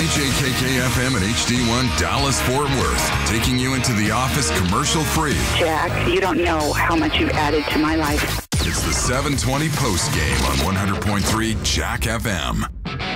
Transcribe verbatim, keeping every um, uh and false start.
K J K K F M and H D one Dallas Fort Worth, taking you into the office commercial-free. Jack, you don't know how much you've added to my life. It's the seven twenty post game on one hundred point three Jack F M.